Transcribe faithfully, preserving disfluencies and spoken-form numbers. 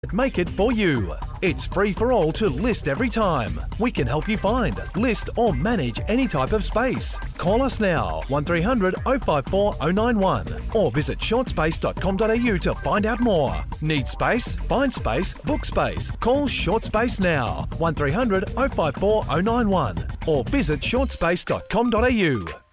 make it for you. It's free for all to list every time. We can help you find, list or manage any type of space. Call us now, one three hundred oh five four oh nine one or visit short space dot com dot a u to find out more. Need space? Find space, book space. Call Short Space now, one three hundred oh five four oh nine one or visit short space dot com dot a u.